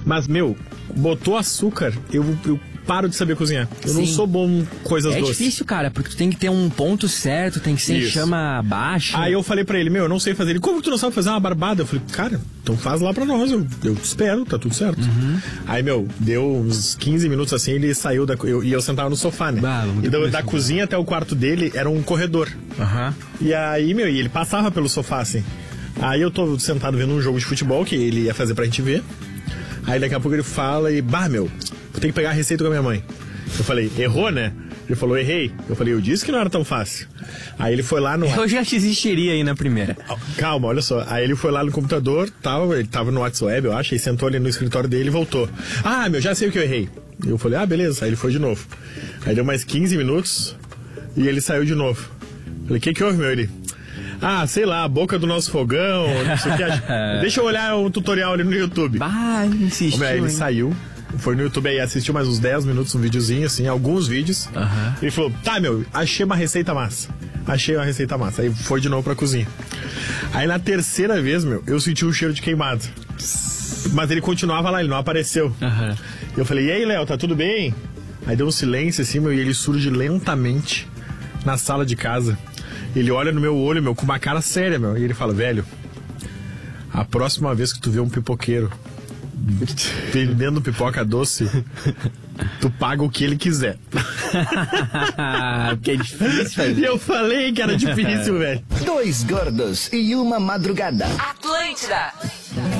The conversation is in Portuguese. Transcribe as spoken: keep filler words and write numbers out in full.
Mas, meu, botou açúcar, eu, eu paro de saber cozinhar. Eu Sim. não sou bom em coisas é doces. É difícil, cara, porque tu tem que ter um ponto certo, tem que ser em chama baixa. Aí eu falei pra ele, meu, eu não sei fazer. Ele, como tu não sabe fazer uma barbada? Eu falei, cara, então faz lá pra nós, eu, eu te espero, tá tudo certo. Uhum. Aí, meu, deu uns quinze minutos assim, ele saiu da... Eu, e eu sentava no sofá, né? Bah, e da, da cozinha até o quarto dele era um corredor. Uhum. E aí, meu, e ele passava pelo sofá, assim. Aí eu tô sentado vendo um jogo de futebol que ele ia fazer pra gente ver. Aí daqui a pouco ele fala e, bah, meu, vou ter que pegar a receita com a minha mãe. Eu falei, errou, né? Ele falou, errei. Eu falei, eu disse que não era tão fácil. Aí ele foi lá no... Eu já desistiria aí na primeira. Calma, olha só. Aí ele foi lá no computador, tal, ele tava no WhatsApp, eu acho, e sentou ali no escritório dele e voltou. Ah, meu, já sei o que eu errei. Eu falei, ah, beleza. Aí ele foi de novo. Aí deu mais quinze minutos e ele saiu de novo. Eu falei, o que que houve, meu? Ele... Ah, sei lá, a boca do nosso fogão, não sei o que. Deixa eu olhar um tutorial ali no YouTube. Ah, insistiu. Aí ele hein? saiu, foi no YouTube aí, assistiu mais uns dez minutos, um videozinho, assim, alguns vídeos. Uhum. Ele falou, tá, meu, achei uma receita massa. Achei uma receita massa. Aí foi de novo pra cozinha. Aí na terceira vez, meu, eu senti um cheiro de queimado. Mas ele continuava lá, ele não apareceu. Uhum. Eu falei, e aí, Léo, tá tudo bem? Aí deu um silêncio assim, meu, e ele surge lentamente na sala de casa. Ele olha no meu olho, meu, com uma cara séria, meu. E ele fala, velho, a próxima vez que tu vê um pipoqueiro vendendo pipoca doce, tu paga o que ele quiser. Porque é difícil fazer. E eu falei que era difícil, velho. Dois gordos e uma madrugada. Atlântida.